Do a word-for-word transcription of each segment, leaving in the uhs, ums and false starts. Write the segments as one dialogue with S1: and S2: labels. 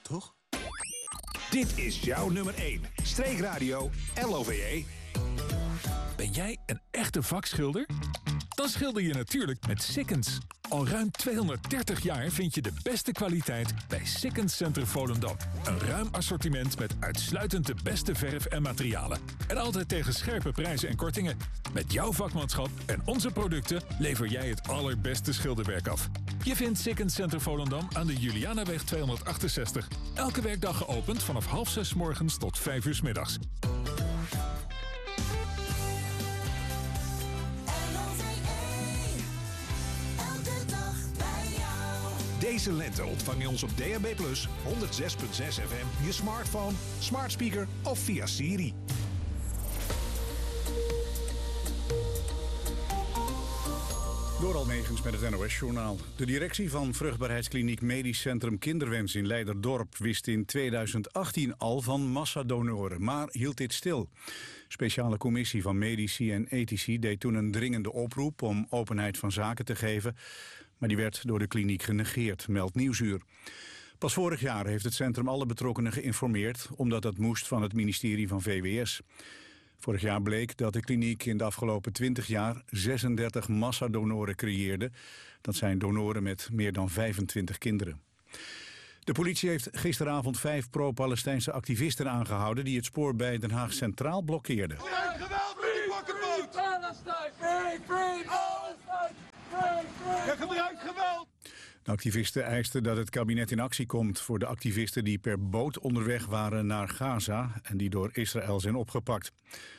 S1: toch?
S2: Dit is jouw nummer één. Streekradio L O V E.
S3: Ben jij een echte vakschilder? Dan schilder je natuurlijk met Sikkens. Al ruim tweehonderddertig jaar vind je de beste kwaliteit bij Sikkens Center Volendam. Een ruim assortiment met uitsluitend de beste verf en materialen. En altijd tegen scherpe prijzen en kortingen. Met jouw vakmanschap en onze producten lever jij het allerbeste schilderwerk af. Je vindt Sikkens Center Volendam aan de Julianaweg tweehonderdachtenzestig. Elke werkdag geopend vanaf half zes 's morgens tot vijf uur 's middags.
S2: Deze lente ontvang je ons op D A B plus, honderd zes komma zes F M, je smartphone, smart speaker of via Siri.
S4: Door Almegens met het N O S-journaal. De directie van vruchtbaarheidskliniek Medisch Centrum Kinderwens in Leiderdorp wist in tweeduizend achttien al van massadonoren, maar hield dit stil. Speciale commissie van medici en ethici deed toen een dringende oproep om openheid van zaken te geven, maar die werd door de kliniek genegeerd, meldt Nieuwsuur. Pas vorig jaar heeft het centrum alle betrokkenen geïnformeerd, omdat dat moest van het ministerie van V W S. Vorig jaar bleek dat de kliniek in de afgelopen twintig jaar zesendertig massadonoren creëerde. Dat zijn donoren met meer dan vijfentwintig kinderen. De politie heeft gisteravond vijf pro-Palestijnse activisten aangehouden die het spoor bij Den Haag Centraal blokkeerden.
S5: Geweld met die wakkenboot! Palestijn! Free, free, Palestijn! Free, free! Je gebruikt geweld!
S4: De activisten eisten dat het kabinet in actie komt voor de activisten die per boot onderweg waren naar Gaza en die door Israël zijn opgepakt.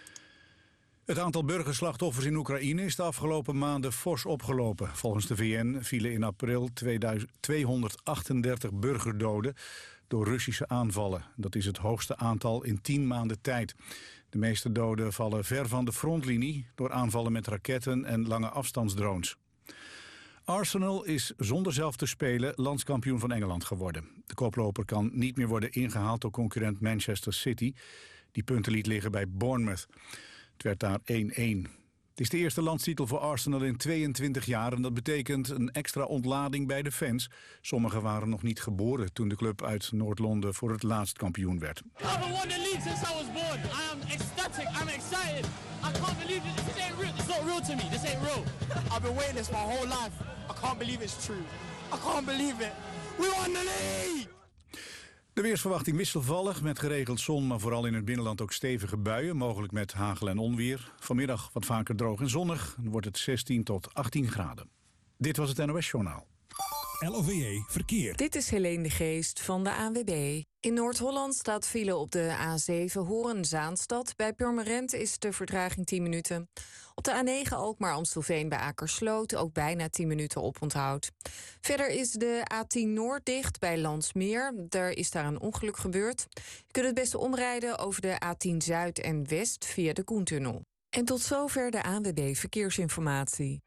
S4: Het aantal burgerslachtoffers in Oekraïne is de afgelopen maanden fors opgelopen. Volgens de V N vielen in april tweehonderdachtendertig burgerdoden door Russische aanvallen. Dat is het hoogste aantal in tien maanden tijd. De meeste doden vallen ver van de frontlinie door aanvallen met raketten en lange afstandsdrones. Arsenal is zonder zelf te spelen landskampioen van Engeland geworden. De koploper kan niet meer worden ingehaald door concurrent Manchester City, die punten liet liggen bij Bournemouth. Het werd daar één-één. Het is de eerste landstitel voor Arsenal in tweeëntwintig jaar en dat betekent een extra ontlading bij de fans. Sommigen waren nog niet geboren toen de club uit Noord-Londen voor het laatst kampioen werd.
S6: I haven't won the league since I was born. I am ecstatic. I'm excited. I can't believe it. This ain't real. It's not real to me. This ain't real. I've been waiting this my whole life. I can't believe it's true. I can't believe it. We won the league!
S4: De weersverwachting wisselvallig met geregeld zon, maar vooral in het binnenland ook stevige buien, mogelijk met hagel en onweer. Vanmiddag wat vaker droog en zonnig, dan wordt het zestien tot achttien graden. Dit was het N O S-journaal.
S2: L O V E Verkeer.
S7: Dit is Helene de Geest van de A N W B. In Noord-Holland staat file op de A zeven Horen-Zaanstad. Bij Purmerend is de vertraging tien minuten. Op de A negen Alkmaar-Amstelveen bij Akersloot ook bijna tien minuten oponthoud. Verder is de A tien Noord dicht bij Landsmeer. Er is daar een ongeluk gebeurd. Je kunt het beste omrijden over de A tien Zuid en West via de Koentunnel. En tot zover de A N W B Verkeersinformatie.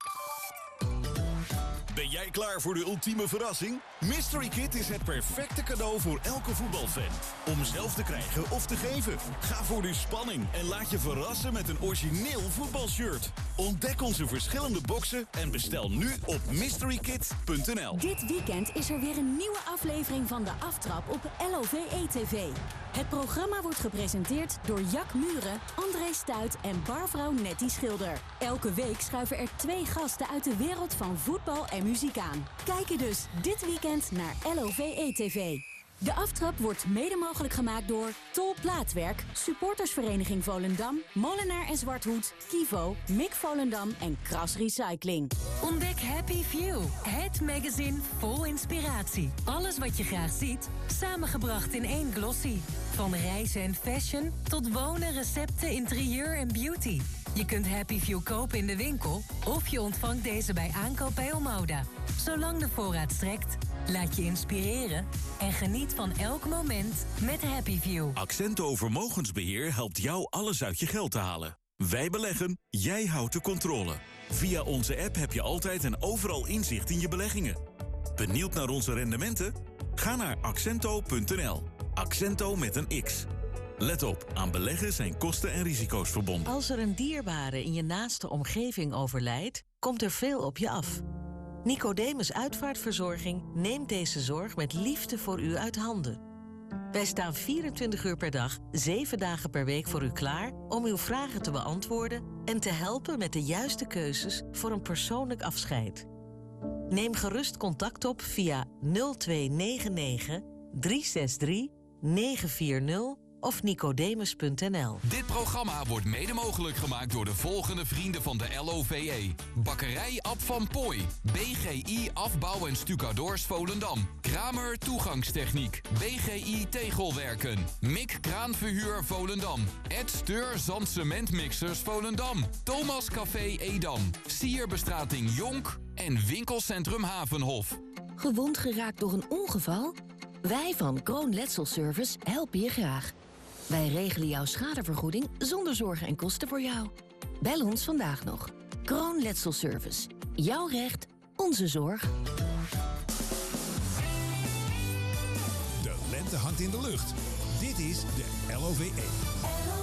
S8: Ben jij klaar voor de ultieme verrassing? Mystery Kit is het perfecte cadeau voor elke voetbalfan. Om zelf te krijgen of te geven. Ga voor de spanning en laat je verrassen met een origineel voetbalshirt. Ontdek onze verschillende boxen en bestel nu op mystery kit punt n l.
S9: Dit weekend is er weer een nieuwe aflevering van De Aftrap op L O V E T V. Het programma wordt gepresenteerd door Jack Muren, André Stuit en barvrouw Nettie Schilder. Elke week schuiven er twee gasten uit de wereld van voetbal en muziek aan. Kijk je dus dit weekend naar L O V E T V. De Aftrap wordt mede mogelijk gemaakt door Tol Plaatwerk, Supportersvereniging Volendam, Molenaar en Zwarthoed, Kivo, Mick Volendam en Kras Recycling.
S10: Ontdek Happy View, het magazine vol inspiratie. Alles wat je graag ziet, samengebracht in één glossy. Van reizen en fashion tot wonen, recepten, interieur en beauty. Je kunt Happy View kopen in de winkel of je ontvangt deze bij aankoop bij Omoda. Zolang de voorraad strekt, laat je inspireren en geniet van elk moment met Happy View.
S8: Accento Vermogensbeheer helpt jou alles uit je geld te halen. Wij beleggen, jij houdt de controle. Via onze app heb je altijd en overal inzicht in je beleggingen. Benieuwd naar onze rendementen? Ga naar accento punt n l. Accento met een X. Let op, aan beleggen zijn kosten en risico's verbonden.
S11: Als er een dierbare in je naaste omgeving overlijdt, komt er veel op je af. Nicodemus Uitvaartverzorging neemt deze zorg met liefde voor u uit handen. Wij staan vierentwintig uur per dag, zeven dagen per week voor u klaar om uw vragen te beantwoorden en te helpen met de juiste keuzes voor een persoonlijk afscheid. Neem gerust contact op via nul twee negen negen, drie zes drie, negen vier nul of nicodemus punt n l.
S1: Dit programma wordt mede mogelijk gemaakt door de volgende vrienden van de L O V E. Bakkerij Ab van Pooij, B G I Afbouw en Stucadoors Volendam, Kramer Toegangstechniek, B G I Tegelwerken, Mik Kraanverhuur Volendam, Ed Steur Zandcementmixers Volendam, Thomas Café Edam, Sierbestrating Jonk en Winkelcentrum Havenhof.
S12: Gewond geraakt door een ongeval? Wij van Kroon Letselservice helpen je graag. Wij regelen jouw schadevergoeding zonder zorgen en kosten voor jou. Bel ons vandaag nog. Kroon Letselservice. Jouw recht, onze zorg.
S2: De lente hangt in de lucht. Dit is de L O V E.